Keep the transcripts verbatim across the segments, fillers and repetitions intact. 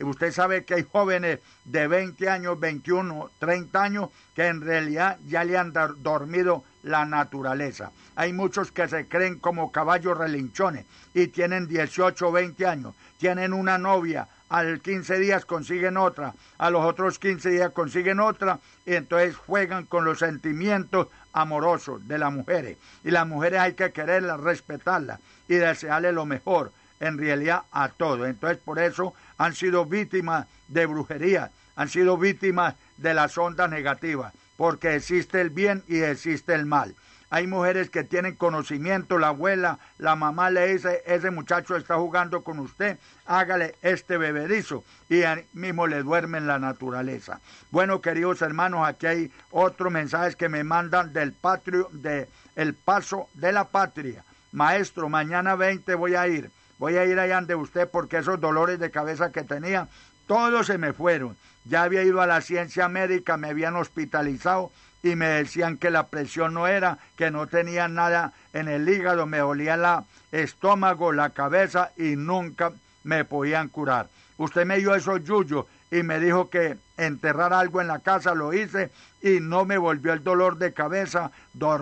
Usted sabe que hay jóvenes de veinte años, veintiuno, treinta años, que en realidad ya le han dormido la naturaleza. Hay muchos que se creen como caballos relinchones y tienen dieciocho, veinte años, tienen una novia, al quince días consiguen otra, a los otros quince días consiguen otra, y entonces juegan con los sentimientos amorosos de las mujeres. Y las mujeres hay que quererlas, respetarlas y desearles lo mejor, en realidad a todo. Entonces por eso han sido víctimas de brujería, han sido víctimas de las ondas negativas, porque existe el bien y existe el mal. Hay mujeres que tienen conocimiento, la abuela, la mamá le dice, ese muchacho está jugando con usted, hágale este bebedizo, y ahí mismo le duerme en la naturaleza. Bueno, queridos hermanos, aquí hay otros mensajes que me mandan del patrio, de El Paso de la Patria. Maestro, mañana veinte voy a ir, voy a ir allá ante usted porque esos dolores de cabeza que tenía, todos se me fueron. Ya había ido a la ciencia médica, me habían hospitalizado, y me decían que la presión no era, que no tenía nada en el hígado, me dolía el estómago, la cabeza y nunca me podían curar. Usted me dio esos yuyos y me dijo que enterrar algo en la casa, lo hice y no me volvió el dolor de cabeza,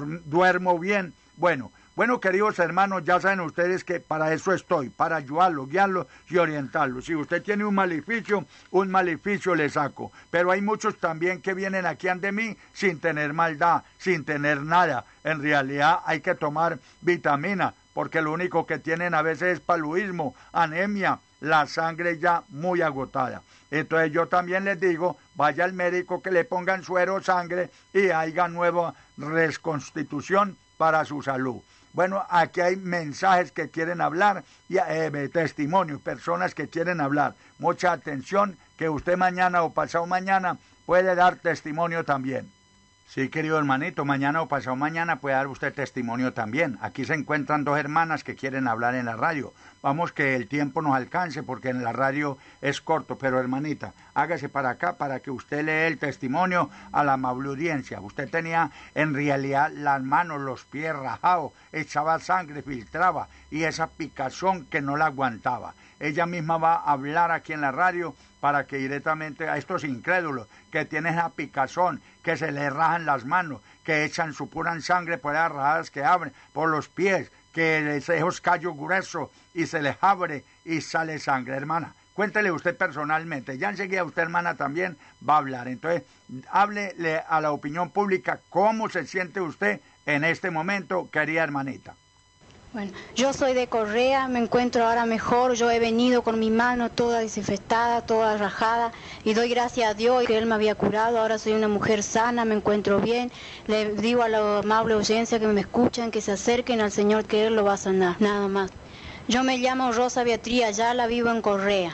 duermo bien. Bueno, bueno, queridos hermanos, ya saben ustedes que para eso estoy, para ayudarlos, guiarlos y orientarlos. Si usted tiene un maleficio, un maleficio le saco. Pero hay muchos también que vienen aquí ante mí sin tener maldad, sin tener nada. En realidad hay que tomar vitamina, porque lo único que tienen a veces es paludismo, anemia, la sangre ya muy agotada. Entonces yo también les digo, vaya al médico que le pongan suero, sangre y haya nueva reconstitución para su salud. Bueno, aquí hay mensajes que quieren hablar, y eh, testimonios, personas que quieren hablar. Mucha atención, que usted mañana o pasado mañana puede dar testimonio también. Sí, querido hermanito, mañana o pasado mañana puede dar usted testimonio también. Aquí se encuentran dos hermanas que quieren hablar en la radio. Vamos que el tiempo nos alcance porque en la radio es corto, pero hermanita, hágase para acá para que usted lea el testimonio a la amable audiencia. Usted tenía en realidad las manos, los pies rajados, echaba sangre, filtraba y esa picazón que no la aguantaba. Ella misma va a hablar aquí en la radio para que directamente a estos incrédulos que tienen esa picazón, que se les rajan las manos, que echan su pura sangre por las rajadas que abren, por los pies, que esos callos gruesos y se les abre y sale sangre, hermana. Cuéntele usted personalmente, ya enseguida usted, hermana, también va a hablar. Entonces, háblele a la opinión pública cómo se siente usted en este momento, querida hermanita. Bueno, yo soy de Correa, me encuentro ahora mejor, yo he venido con mi mano toda desinfectada, toda rajada, y doy gracias a Dios que Él me había curado, ahora soy una mujer sana, me encuentro bien, le digo a la amable audiencia que me escuchan, que se acerquen al Señor, que Él lo va a sanar, nada más. Yo me llamo Rosa Beatriz Ayala, vivo en Correa,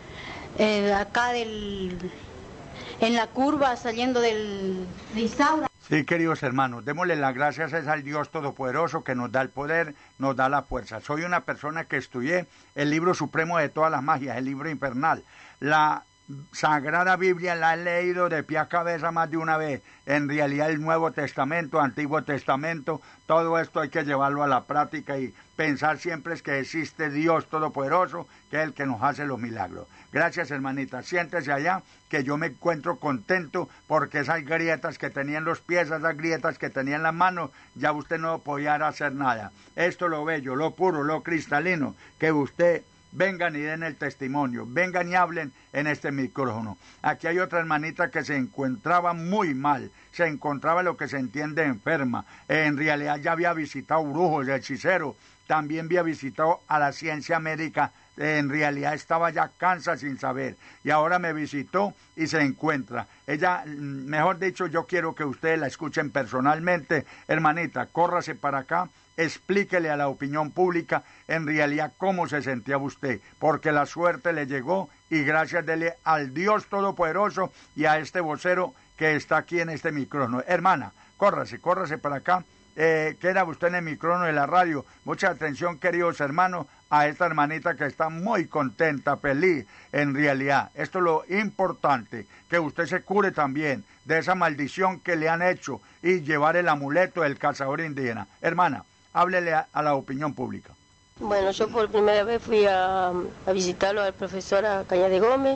eh, acá del, en la curva saliendo del de Isaura. Sí, queridos hermanos, démosle las gracias al Dios Todopoderoso que nos da el poder, nos da la fuerza. Soy una persona que estudié el libro supremo de todas las magias, el libro infernal. La Sagrada Biblia la he leído de pie a cabeza más de una vez. En realidad el Nuevo Testamento, Antiguo Testamento, todo esto hay que llevarlo a la práctica y pensar siempre es que existe Dios Todopoderoso, que es el que nos hace los milagros. Gracias, hermanita. Siéntese allá, que yo me encuentro contento porque esas grietas que tenía en los pies, esas grietas que tenía en las manos, ya usted no podía hacer nada. Esto lo bello, lo puro, lo cristalino, que usted vengan y den el testimonio, vengan y hablen en este micrófono. Aquí hay otra hermanita que se encontraba muy mal, se encontraba lo que se entiende enferma. En realidad ya había visitado brujos, hechiceros, también había visitado a la ciencia médica. En realidad estaba ya cansada sin saber y ahora me visitó y se encuentra. Ella, mejor dicho, yo quiero que ustedes la escuchen personalmente. Hermanita, córrase para acá, explíquele a la opinión pública en realidad cómo se sentía usted, porque la suerte le llegó y gracias dele al Dios Todopoderoso y a este vocero que está aquí en este micrófono. Hermana, córrase, córrase para acá. Eh, queda usted en el micrófono de la radio. Mucha atención, queridos hermanos, a esta hermanita que está muy contenta, feliz, en realidad. Esto es lo importante, que usted se cure también de esa maldición que le han hecho y llevar el amuleto del cazador indígena. Hermana, háblele a, a la opinión pública. Bueno, yo por primera vez fui a, a visitarlo al profesor Cañada de Gómez